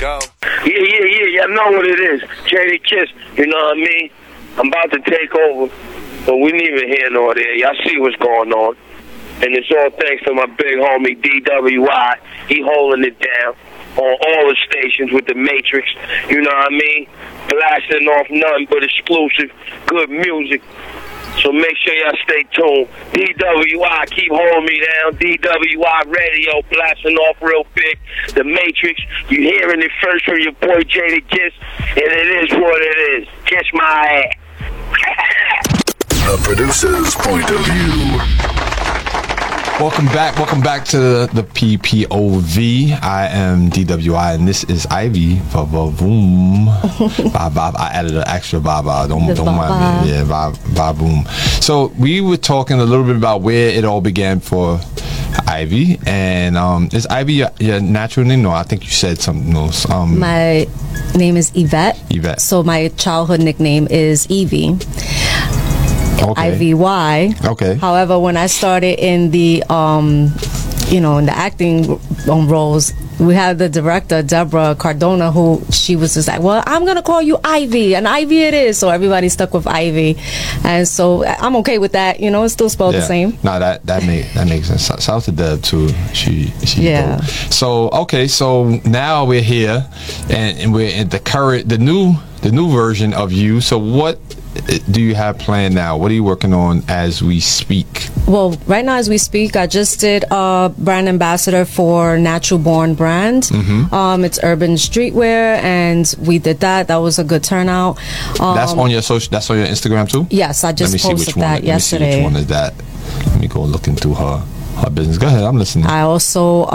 go. Yeah, I know what it is. Jadakiss, you know what I mean? I'm about to take over, but we ain't even here nor there. Y'all see what's going on. And it's all thanks to my big homie DWI. He holding it down on all the stations with the Matrix. You know what I mean? Blasting off nothing but exclusive, good music. So make sure y'all stay tuned. DWI, keep holding me down. DWI Radio, blasting off real big. The Matrix, you hearing it first from your boy Jadakiss, and it is what it is. Kiss my ass. The producer's point of view. Welcome back to the PPOV. I am DWI, and this is Ivy. Boom. I added an extra ba. Don't mind me. Yeah, ba boom. So we were talking a little bit about where it all began for Ivy, and is Ivy your natural name? No, I think you said something else. My name is Yvette. So my childhood nickname is Evie. Okay. IVY. Okay. However, when I started in the in the acting roles, we had the director Deborah Cardona, who she was just like, well, I'm gonna call you Ivy, and Ivy it is. So everybody stuck with Ivy, and so I'm okay with that. You know, it's still spelled the same. No, that makes sense. Shout out to Deb too. She yeah. Dope. So okay, so now we're here, and we're in the new version of you. So what do you have planned now? What are you working on as we speak? Well, right now as we speak, I just did a brand ambassador for Natural Born brand. Mm-hmm. It's urban streetwear, and we did that. That was a good turnout. That's on your That's on your Instagram too. Yes, I just posted that yesterday. Let me see which one is that. Let me go look into her business. Go ahead, I'm listening. I also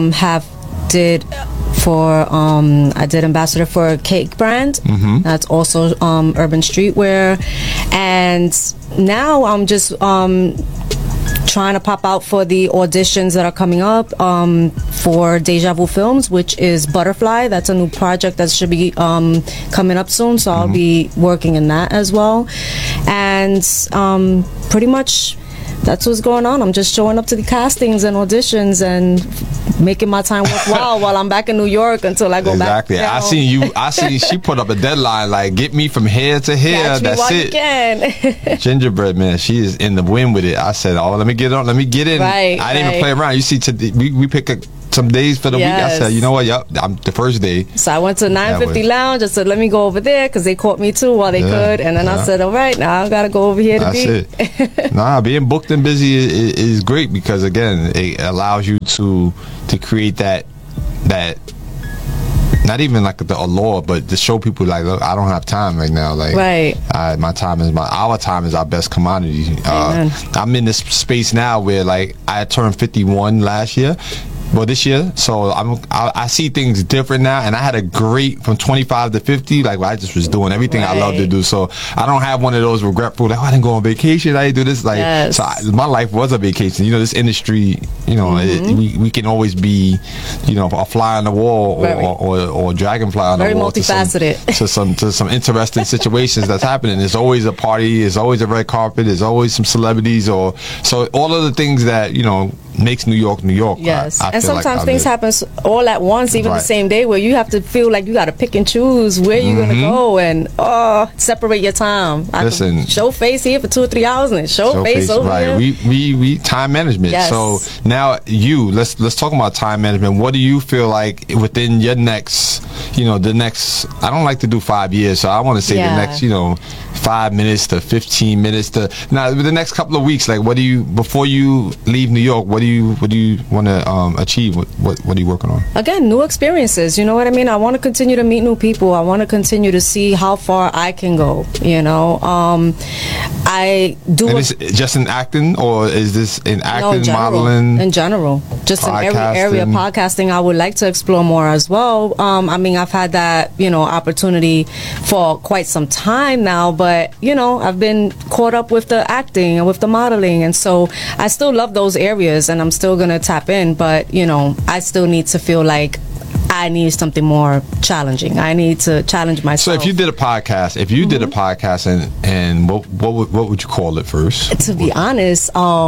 I did ambassador for a cake brand. Mm-hmm. That's also urban streetwear, and now I'm just trying to pop out for the auditions that are coming up for Deja Vu Films, which is Butterfly. That's a new project that should be coming up soon, so I'll be working in that as well. And pretty much that's what's going on. I'm just showing up to the castings and auditions and making my time worthwhile while I'm back in New York until I go back. Exactly. I seen she put up a deadline like, get me from here to here. Catch me That's while it. You can. Gingerbread man, she is in the wind with it. I said, let me get in. Right, I didn't even play around. You see, we pick some days for the week. I said, you know what? Yep, I'm the first day. So I went to 950 Lounge. I said, let me go over there because they caught me too while they could. And then I said, all right, now I got to go over here to be. It. Nah, being booked and busy is great because, again, it allows you to create that not even like the allure, but to show people like, look, I don't have time right now. Like, right. Our time is our best commodity. I'm in this space now where like I turned 51 last year. Well, this year, so I see things different now, and I had a great from 25 to 50. Like I just was doing everything I love to do, so I don't have one of those regretful like, I didn't go on vacation, I didn't do this. Like, my life was a vacation. You know, this industry, you know, we can always be, you know, a fly on the wall or a dragonfly on the wall. Very multifaceted. to some interesting situations that's happening. There's always a party. There's always a red carpet. There's always some celebrities so all of the things that makes New York New York. Yes. And sometimes things happen all at once, even the same day, where you have to feel like you got to pick and choose where you're going to go and separate your time. Listen, show face here for 2 or 3 hours and show face over here. We time management. Yes. So now let's talk about time management. What do you feel like within your next, I don't like to do 5 years, so I want to say the next, 5 minutes to 15 minutes to now the next couple of weeks, like what do you, before you leave New York, what do you want to achieve? What are you working on? Again, new experiences, you know what I mean? I want to continue to meet new people. I want to continue to see how far I can go, I do. And is it just in acting, or is this in acting, modeling? In general, just in every area. Podcasting, I would like to explore more as well. I've had that, opportunity for quite some time now, but I've been caught up with the acting and with the modeling, and so I still love those areas, and I'm still gonna tap in. But I still need to feel like I need something more challenging. I need to challenge So myself. if you did a podcast, and what would you call it first? To be honest,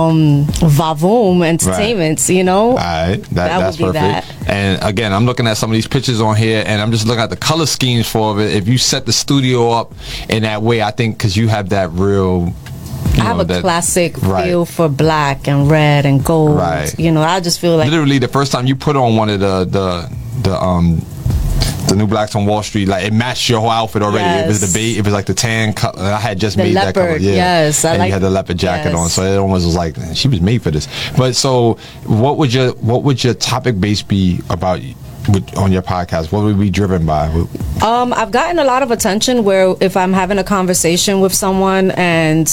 Vavoom Entertainment, you know? All right, that's would be perfect. that. And again, I'm looking at some of these pictures on here, and I'm just looking at the color schemes for it. If you set the studio up in that way, I think because you have that real. I have a classic feel for black and red and gold. Right. You know, I just feel like literally the first time you put on one of the New Blacks on Wall Street, like it matched your whole outfit already. Yes. It was the beige, it was like the tan color. I had just The made leopard, that color. Yeah. yes, I and like- you had the leopard jacket yes. on, so it almost was like she was made for this. But so, what would your topic base be about? On your podcast, what would we be driven by? I've gotten a lot of attention where if I'm having a conversation with someone and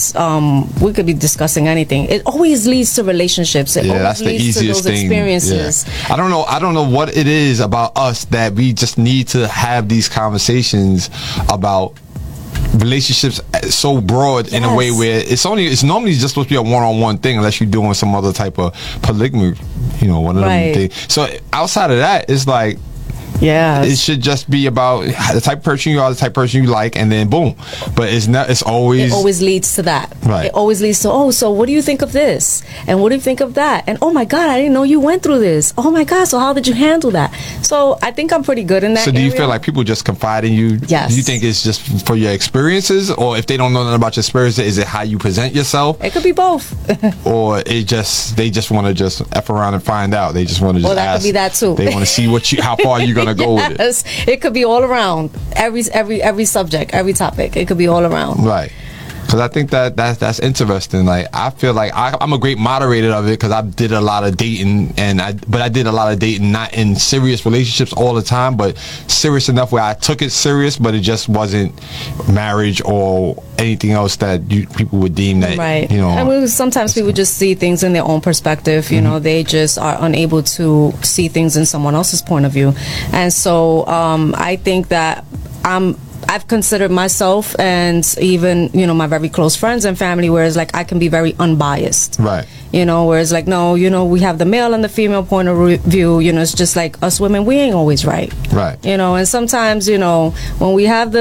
we could be discussing anything, it always leads to relationships. It Yeah, always that's the leads easiest to those thing. experiences. Yeah. I don't know what it is about us that we just need to have these conversations about relationships so broad in a way Yes. where it's normally just supposed to be a one-on-one thing unless you're doing some other type of polygamy, one of Right. them things. So outside of that, it's like Yeah. it should just be about the type of person you are, the type of person you like, and then boom. But it's not. It's always. It always leads to that. Right. It always leads to, so what do you think of this? And what do you think of that? And oh my God, I didn't know you went through this. Oh my God, so how did you handle that? So I think I'm pretty good in that So do you area. feel like people just confide in you? Yes. Do you think it's just for your experiences, or if they don't know nothing about your experiences, is it how you present yourself, It could be both. or they just want to just f around and find out? They just want to just Well, that could ask. be that too. They want to see how far you're gonna go with it. Yes. It could be all around. Every subject, every topic. It could be all around. Right. Because I think that's interesting. Like I feel like I'm a great moderator of it because I did a lot of dating, but I did a lot of dating not in serious relationships all the time, but serious enough where I took it serious, but it just wasn't marriage or anything else that people would deem that Right. And sometimes people just see things in their own perspective. You know, they just are unable to see things in someone else's point of view. And so I think that I've considered myself and even, my very close friends and family, whereas like I can be very unbiased. Right. Whereas like, no, we have the male and the female point of view, it's just like us women, we ain't always right. Right. And sometimes, when we have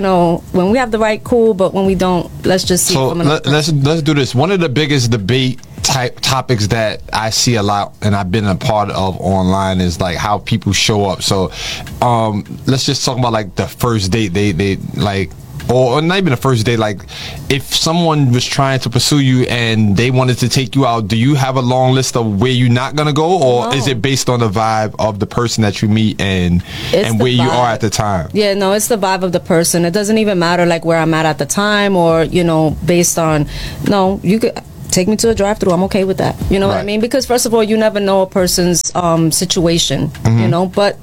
the right, cool, but when we don't, let's just see. So from another let's do this. One of the biggest debate type topics that I see a lot and I've been a part of online is like how people show up. So let's just talk about like the first date. They like, or not even the first date, like if someone was trying to pursue you and they wanted to take you out, do you have a long list of where you're not gonna go, or No. is it based on the vibe of the person that you meet and It's the where you are vibe. at the time? Yeah, no, it's the vibe of the person. It doesn't even matter like where I'm at the time or, based on, no, you could take me to a drive-through. I'm okay with that. You know what I Right. mean? Because first of all, you never know a person's situation, but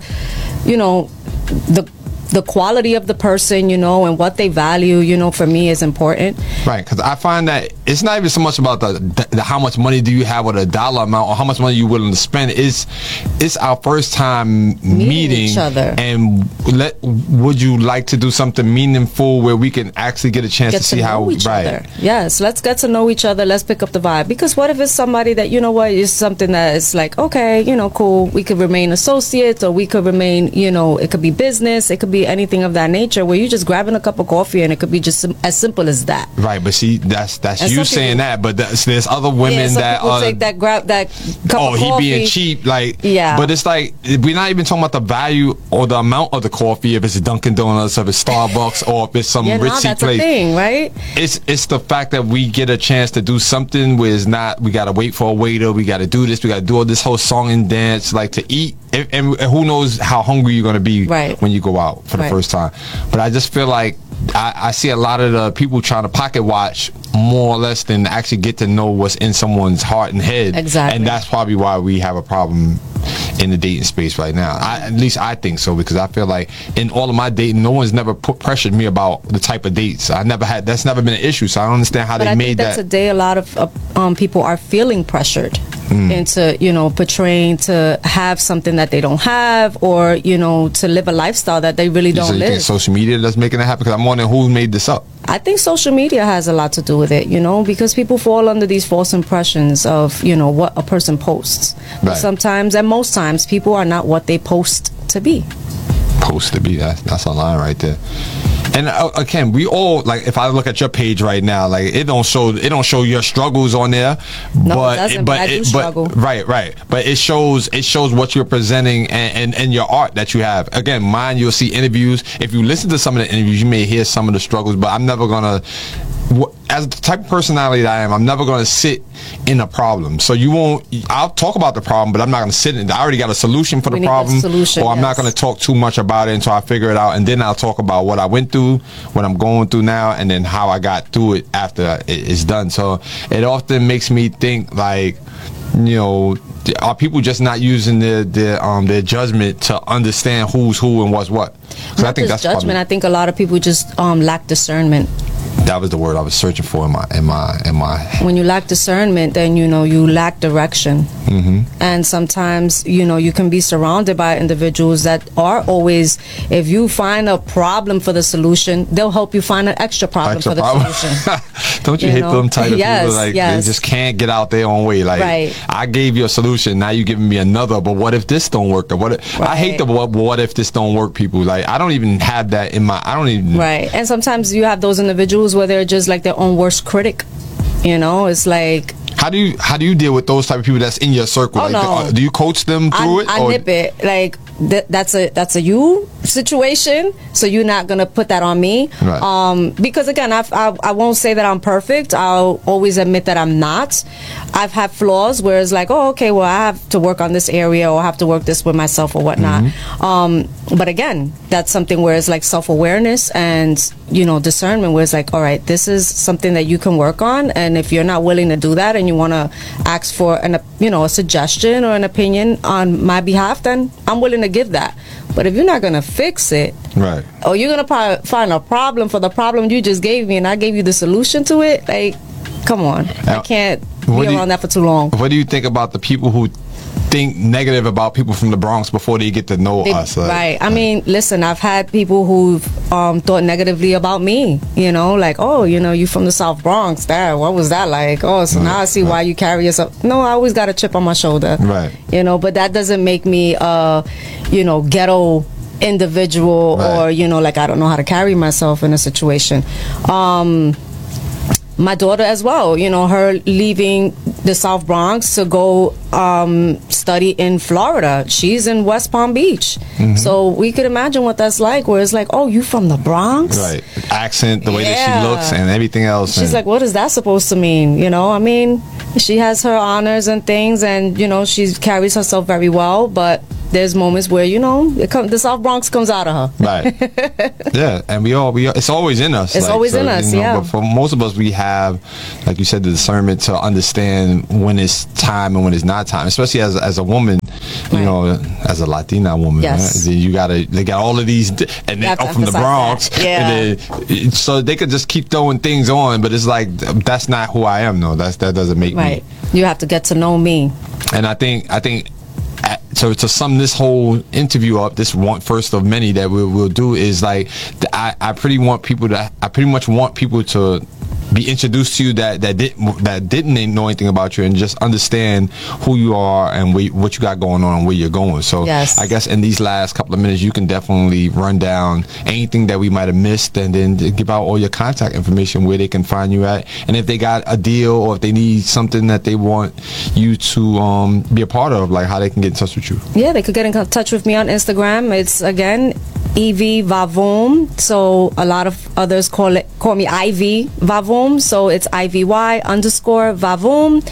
the quality of the person, and what they value, for me is important. Right, because I find that it's not even so much about the how much money do you have or the dollar amount or how much money you're willing to spend. It's our first time meeting each other. And would you like to do something meaningful where we can actually get a chance Get to see to how know each right. other. Yes, let's get to know each other. Let's pick up the vibe. Because what if it's somebody that, is something that is like, okay, cool. We could remain associates or we could remain, it could be business. It could be anything of that nature where you're just grabbing a cup of coffee and it could be just as simple as that. Right, but see, that's And you some saying people- that, but there's other women some that people are. take that cup of He coffee. being cheap, like, Yeah. But it's like we're not even talking about the value or the amount of the coffee. If it's Dunkin' Donuts, if it's Starbucks, or if it's some Yeah, no, ritzy that's place. a thing, right? It's the fact that we get a chance to do something where it's not we gotta wait for a waiter, we gotta do this, we gotta do all this whole song and dance, like to eat, and who knows how hungry you're gonna be Right. when you go out for the Right. first time. But I just feel like I see a lot of the people trying to pocket watch more or less than actually get to know what's in someone's heart and head. Exactly. And that's probably why we have a problem in the dating space right now. At least I think so, because I feel like in all of my dating, no one's never pressured me about the type of dates. That's never been an issue, so I don't understand how But they I made think that that. today a lot of people are feeling pressured into, portraying to have something that they don't have or, to live a lifestyle that they really So don't you think live. social media that's making it happen? Because I'm wondering who made this up. I think social media has a lot to do with it, you know, because people fall under these false impressions of, you know, what a person posts. But Right. sometimes, and most times, people are not what they post to be. Supposed to be. That's a line right there. And again, we all, like, if I look at your page right now, like, it don't show your struggles on there. No, but it doesn't, but I do struggle. Right. But it shows what you're presenting and your art that you have. Again, mine, you'll see interviews. If you listen to some of the interviews, you may hear some of the struggles, but I'm never gonna, as the type of personality that I am, I'm never gonna sit in a problem. So I'll talk about the problem, but I'm not gonna sit in. I already got a solution for the We need a problem, solution, or I'm not yes. gonna talk too much about it until I figure it out, and then I'll talk about what I went through, what I'm going through now, and then how I got through it after it's done. So it often makes me think, like, you know, are people just not using their judgment to understand who's who and what's what? So Not just judgment. I think a lot of people just lack discernment. that was the word I was searching for in my. When you lack discernment, then, you know, you lack direction. Mm-hmm. And sometimes, you know, you can be surrounded by individuals that are always, if you find a problem for the solution, they'll help you find an extra problem for the solution. Don't you hate them type of Yes, people? Like, yes. they just can't get out their own way. Like, Right. I gave you a solution, now you giving me another, but what if this don't work? Or what if, I hate the what if this don't work people. Like, I don't even have that in my, I don't even. Right. And sometimes you have those individuals where they're just like their own worst critic. You know, it's like, How do you deal with those type of people that's in your circle? Oh, Like, no. do you coach them through it? I or- nip it. Like, that's a you situation, so you're not gonna put that on me. Right. Because again, I won't say that I'm perfect. I'll always admit that I'm not. I've had flaws where it's like, oh, okay, well, I have to work on this area, or I have to work this with myself, or whatnot. But again, that's something where it's like self-awareness and, you know, discernment, where it's like, all right, this is something that you can work on, and if you're not willing to do that and you want to ask for a suggestion or an opinion on my behalf, then I'm willing to give that. But if you're not going to fix it, Right. or you're going to find a problem for the problem you just gave me and I gave you the solution to it, like, come on. I can't be what do you- around that for too long. What do you think about the people who think negative about people from the Bronx before they get to know us? Like, Right. I mean, listen, I've had people who've thought negatively about me, you know, like, oh, you know, you from the South Bronx. What was that like? Oh, so now I see why you carry yourself. No, I always got a chip on my shoulder. Right. You know, but that doesn't make me, ghetto individual, Right. or, you know, like I don't know how to carry myself in a situation. My daughter as well, you know, her leaving the South Bronx to go study in Florida. She's in West Palm Beach. Mm-hmm. So we could imagine what that's like, where it's like, oh, you from the Bronx? Right. Accent, the way that Yeah. she looks, and everything else. She's like, what is that supposed to mean? You know, I mean, she has her honors and things, and, you know, she carries herself very well, but there's moments where, you know, the South Bronx comes out of her. Right. Yeah, and we all it's always in us. It's always in us, yeah. But for most of us, we have, like you said, the discernment to understand when it's time and when it's not time. Especially as a woman, you Right. know, as a Latina woman. Yes. Right? They got all of these, and then have to from the emphasize Bronx, that. Yeah. and then, so they could just keep throwing things on. But it's like, that's not who I am. No, that doesn't make Right. me. You have to get to know me. And I think. So to sum this whole interview up, this one first of many that we'll do is like, I pretty much want people to be introduced to you that didn't know anything about you, and just understand who you are and what you got going on and where you're going. So Yes. I guess in these last couple of minutes, you can definitely run down anything that we might have missed, and then give out all your contact information, where they can find you at, and if they got a deal or if they need something that they want you to be a part of, like how they can get in touch with you. Yeah, they could get in touch with me on Instagram. It's, again, Ivy Vavoom. So a lot of others call me Ivy Vavoom. So it's IVY_Vavoom,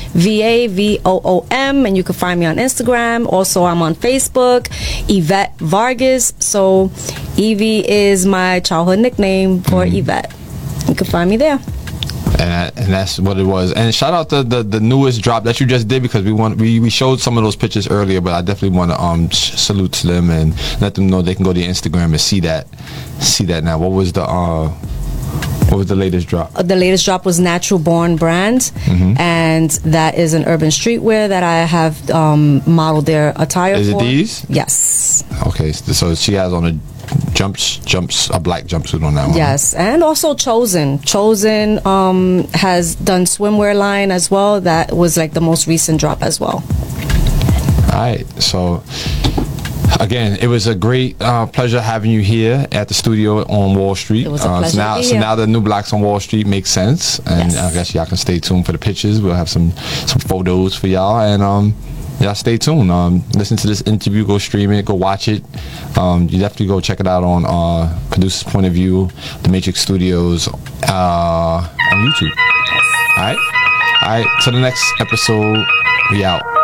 VAVOOM, and you can find me on Instagram. Also, I'm on Facebook, Yvette Vargas. So Evie is my childhood nickname for Yvette. You can find me there. And that's what it was. And shout out to the newest drop that you just did, because we showed some of those pictures earlier, but I definitely want to salute to them and let them know they can go to your Instagram and see that now. What was the What was the latest drop? The latest drop was Natural Born brand, and that is an urban streetwear that I have modeled their attire Is it for. these? Yes. Okay, so she has on a a black jumpsuit on that one. Yes, and also Chosen. Chosen has done swimwear line as well. That was like the most recent drop as well. All right, so again, it was a great pleasure having you here at the studio on Wall Street. It was a pleasure to be so here. now the New Blacks on Wall Street makes sense, and Yes. I guess y'all can stay tuned for the pictures. We'll have some photos for y'all, and y'all stay tuned. Listen to this interview, go stream it, go watch it. You definitely go check it out on Producer's Point of View, The Matrix Studios on YouTube. All right, till the next episode. We out.